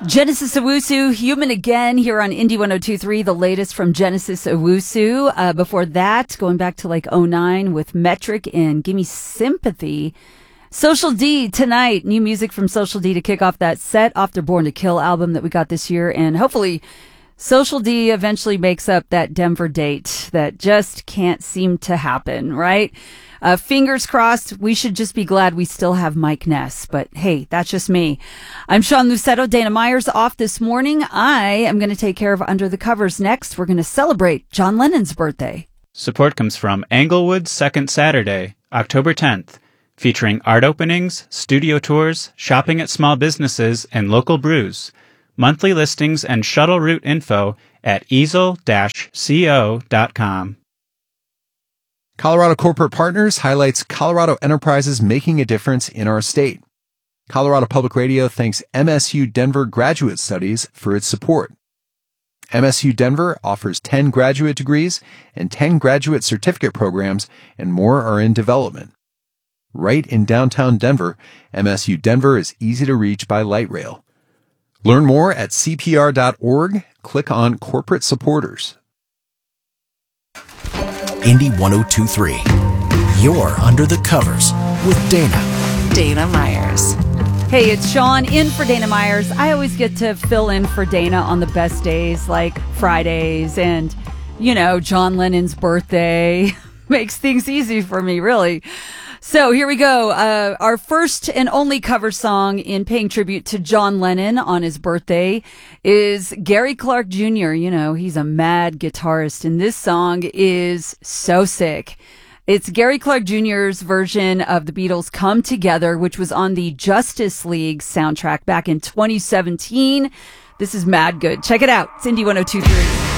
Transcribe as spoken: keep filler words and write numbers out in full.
Genesis Owusu, Human Again, here on Indie one oh two point three, the latest from Genesis Owusu. Uh, before that, going back to like oh nine with Metric and Gimme Sympathy. Social D tonight, new music from Social D to kick off that set off their Born to Kill album that we got this year. And hopefully Social D eventually makes up that Denver date that just can't seem to happen, right? Uh, fingers crossed. We should just be glad we still have Mike Ness. But hey, that's just me. I'm Sean Lucetto. Dana Myers off this morning. I am going to take care of Under the Covers next. We're going to celebrate John Lennon's birthday. Support comes from Englewood's Second Saturday, October tenth, featuring art openings, studio tours, shopping at small businesses, and local brews. Monthly listings and shuttle route info at easel dash co dot com. Colorado Corporate Partners highlights Colorado enterprises making a difference in our state. Colorado Public Radio thanks M S U Denver Graduate Studies for its support. M S U Denver offers ten graduate degrees and ten graduate certificate programs, and more are in development. Right in downtown Denver, M S U Denver is easy to reach by light rail. Learn more at c p r dot org. Click on Corporate Supporters. Indie one oh two point three. You're Under the Covers with Dana. Dana Myers. Hey, it's Sean in for Dana Myers. I always get to fill in for Dana on the best days like Fridays and, you know, John Lennon's birthday. Makes things easy for me, really. So here we go. Uh, our first and only cover song in paying tribute to John Lennon on his birthday is Gary Clark Junior You know, he's a mad guitarist, and this song is so sick. It's Gary Clark Junior's version of the Beatles' Come Together, which was on the Justice League soundtrack back in twenty seventeen. This is mad good. Check it out. It's Indie one oh two point three.